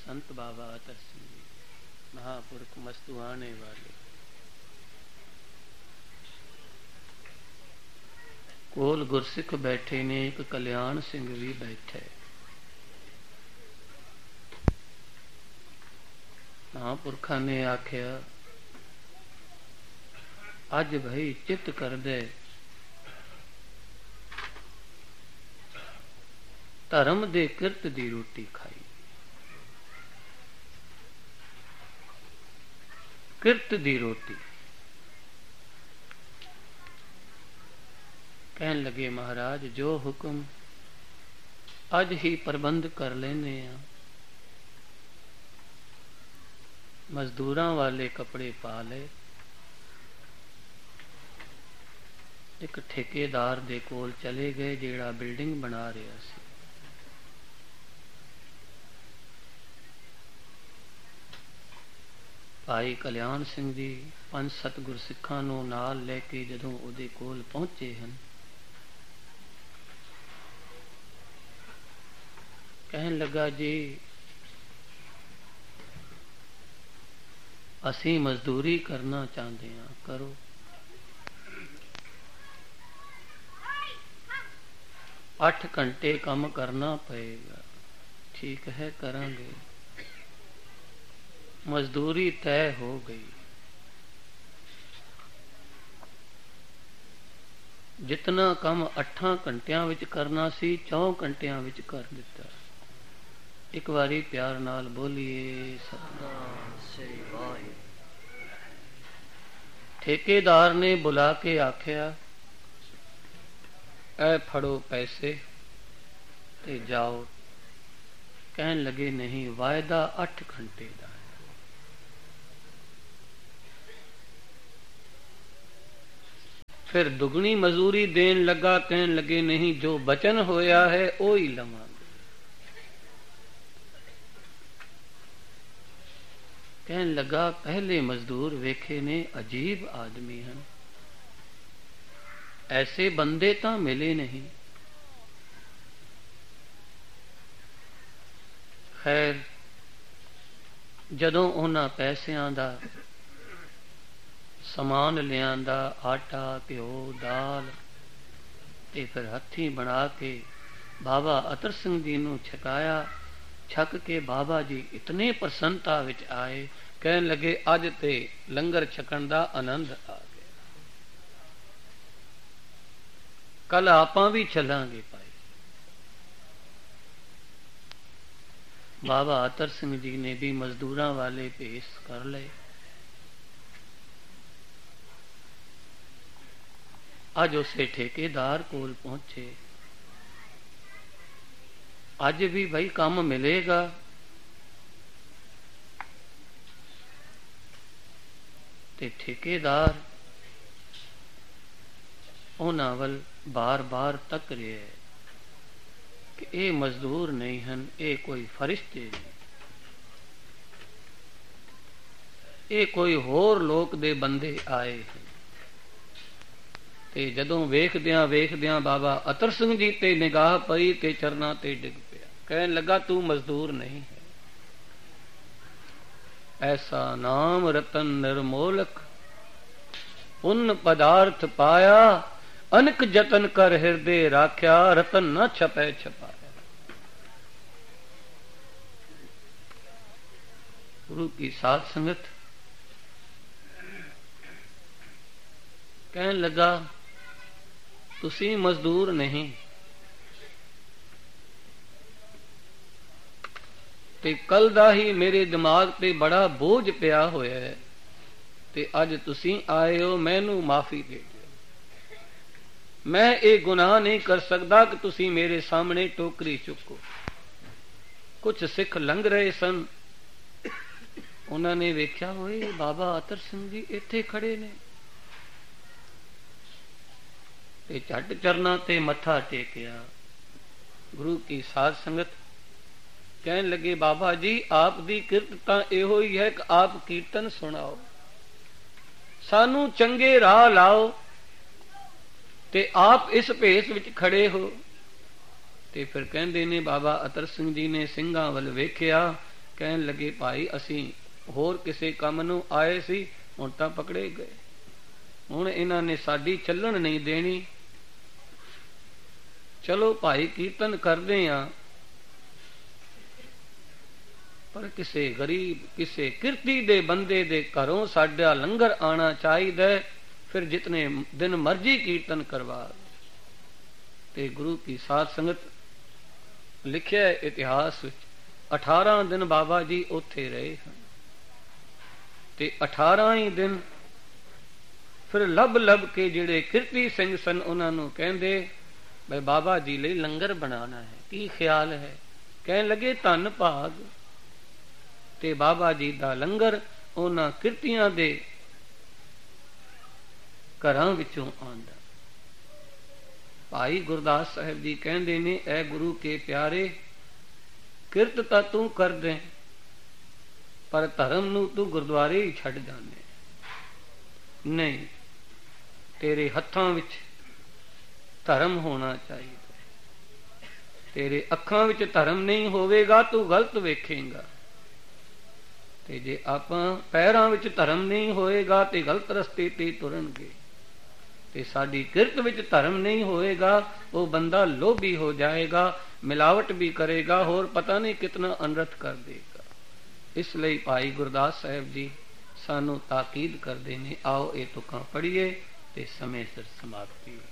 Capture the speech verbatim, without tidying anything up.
संत बाबा अतर सिंह जी, महापुरख मस्तुआने वाले। कोल गुरसिख बैठे ने, एक कल्याण सिंह भी बैठे। महापुरखा ने आख्या, अज भाई चित कर दे, धर्म दे किरत दी रोटी खाई। किरत दी रोटी कहन लगे, महाराज जो हुक्म अज ही प्रबंध कर लेने आ। मजदूरां वाले कपड़े पा ले, एक ठेकेदार दे कोल चले गए जेड़ा बिल्डिंग बना रहा सी। भाई कल्याण सिंह जी पंज सत गुरसिखां नूं नाल लैके जदों उहदे कोल पहुंचे हन, कहन लगा, जी असी मजदूरी करना चाहते हैं, करो। अठ घंटे काम करना पएगा। ठीक है, करांगे। मजदूरी तय हो गई। जितना काम अठां घंटियां विच करना सी, चौं घंटियां विच कर दिता। एक बारी प्यार नाल बोलिए सतनाम श्री वाहिगुरू। ठेकेदार ने बुला के आख्या, ऐ फड़ो पैसे ते जाओ। कहन लगे, नहीं, वायदा अठ घंटे का। फिर दुगनी मजूरी देन लगा। कहन लगे, नहीं, जो बचन होया है ओ ही लवांगे। कहन लगा, पहले मजदूर वेखे ने अजीब आदमी हैं, ऐसे बंदे तां मिले नहीं। खैर जदों उन्हां पैसियां दा समान लियांदा, आटा घ्यो दाल, ते फिर हथी बना के बाबा अतर सिंह जी नूं छकाया। छक के बाबा जी इतने प्रसन्नता विच आए, कहन लगे, अज ते लंगर छकण दा आनंद आ गया, कल आपां भी चलांगे भाई। बाबा अतर सिंह जी ने भी मजदूरां वाले भेस कर लए। अज उसे ठेकेदार कोल पहुंचे। अज भी भाई काम मिलेगा। ते ठेकेदार उन्हां वल बार बार तक रहा है कि ये मजदूर नहीं हैं, ये कोई फरिश्ते नहीं, ये कोई होर लोक दे बंदे आए हैं। ते जदों वेखदियां वेखदियां बाबा अतर सिंह जी ते निगाह पई ते चरना ते डिग पिया। कहन लगा, तू मजदूर नहीं है। ऐसा नाम रतन निर्मोलक, पुन पदार्थ पाया, अनक जतन कर हृदय राख्या, रतन न छपै छपाया। गुरु की साध संगत कहन लगा, तुसी मजदूर नहीं, ते कल दा ही मेरे दिमाग ते बड़ा बोझ पिया होया है, ते अज तुसी आए हो, मैनू माफी दे दिओ। मैं ये गुनाह नहीं कर सकता कि तुसी मेरे सामने टोकरी चुको। कुछ सिख लंघ रहे सन, उन्होंने वेख्या, होए बाबा अतर सिंह जी इत्थे खड़े ने, ते झट चरना ते मत्था टेकिया। गुरु की साध संगत कहन लगे, बाबा जी आप दी किरत तां इहो ही है कि आप कीर्तन सुनाओ, सानू चंगे राह लाओ, ते आप इस भेस विच खड़े हो। ते फिर कहंदे ने बाबा अतर सिंह जी ने ਸਿੰਘਾਂ ਵੱਲ ਵੇਖਿਆ ਕਹਿਣ ਲੱਗੇ ਭਾਈ ਅਸੀਂ ਹੋਰ ਕਿਸੇ ਕੰਮ ਨੂੰ ਆਏ ਸੀ, ਹੁਣ ਤਾਂ ਪਕੜੇ ਗਏ, ਹੁਣ ਇਹਨਾਂ ਨੇ ਸਾਡੀ ਚੱਲਣ ਨਹੀਂ ਦੇਣੀ। ਚਲੋ ਭਾਈ ਕੀਰਤਨ ਕਰਦੇ ਆ, ਪਰ ਕਿਸੇ ਗਰੀਬ ਕਿਸੇ ਕਿਰਤੀ ਦੇ ਬੰਦੇ ਦੇ ਘਰੋਂ ਸਾਡਾ ਲੰਗਰ ਆਣਾ ਚਾਹੀਦਾ, ਫਿਰ ਜਿਤਨੇ ਦਿਨ ਮਰਜੀ ਕੀਰਤਨ ਕਰਵਾ। ਤੇ ਗੁਰੂ ਕੀ ਸਾਧ ਸੰਗਤ ਲਿਖਿਆ ਇਤਿਹਾਸ ਵਿੱਚ ਅਠਾਰਾਂ ਦਿਨ ਬਾਬਾ ਜੀ ਉੱਥੇ ਰਹੇ ਹਨ, ਤੇ ਅਠਾਰਾਂ ਹੀ ਦਿਨ ਫਿਰ ਲੱਭ ਲੱਭ ਕੇ ਜਿਹੜੇ ਕਿਰਤੀ ਸਿੰਘ ਸਨ ਉਹਨਾਂ ਨੂੰ ਕਹਿੰਦੇ ਬਈ ਬਾਬਾ ਜੀ ਲਈ ਲੰਗਰ ਬਣਾਉਣਾ ਹੈ, ਕੀ ਖਿਆਲ ਹੈ? ਕਹਿਣ ਲੱਗੇ ਧੰਨ ਭਾਗ। ਤੇ ਬਾਬਾ ਜੀ ਦਾ ਲੰਗਰ ਉਹਨਾਂ ਕਿਰਤੀਆਂ ਦੇ ਘਰਾਂ ਵਿੱਚੋਂ ਆਉਂਦਾ। ਭਾਈ ਗੁਰਦਾਸ ਸਾਹਿਬ ਜੀ ਕਹਿੰਦੇ ਨੇ, ਐ ਗੁਰੂ ਕੇ ਪਿਆਰੇ, ਕਿਰਤ ਤਾਂ ਤੂੰ ਕਰਦੇ, ਪਰ ਧਰਮ ਨੂੰ ਤੂੰ ਗੁਰਦੁਆਰੇ ਹੀ ਛੱਡ ਜਾਂਦੇ। ਨਹੀਂ, ਤੇਰੇ ਹੱਥਾਂ ਵਿੱਚ ਧਰਮ ਹੋਣਾ ਚਾਹੀਦਾ, ਤੇਰੇ ਅੱਖਾਂ ਵਿੱਚ ਧਰਮ ਨਹੀਂ ਹੋਵੇਗਾ ਤੂੰ ਗਲਤ ਵੇਖੇਂਗਾ, ਤੇ ਜੇ ਆਪਾਂ ਪੈਰਾਂ ਵਿੱਚ ਧਰਮ ਨਹੀਂ ਹੋਏਗਾ ਤੇ ਗਲਤ ਰਸਤੇ ਤੇ ਤੁਰਨਗੇ। ਤੇ ਸਾਡੀ ਕਿਰਤ ਵਿੱਚ ਧਰਮ ਨਹੀਂ ਹੋਏਗਾ, ਉਹ ਬੰਦਾ ਲੋਭੀ ਹੋ ਜਾਏਗਾ, ਮਿਲਾਵਟ ਵੀ ਕਰੇਗਾ, ਹੋਰ ਪਤਾ ਨਹੀਂ ਕਿਤਨਾ ਅਨਰਥ ਕਰ ਦੇਗਾ। ਇਸ ਲਈ ਭਾਈ ਗੁਰਦਾਸ ਸਾਹਿਬ ਜੀ ਸਾਨੂੰ ਤਾਕੀਦ ਕਰਦੇ ਨੇ, ਆਓ ਇਹ ਤੁਕਾਂ ਪੜ੍ਹੀਏ ਤੇ ਸਮੇਂ ਸਿਰ ਸਮਾਪਤੀ।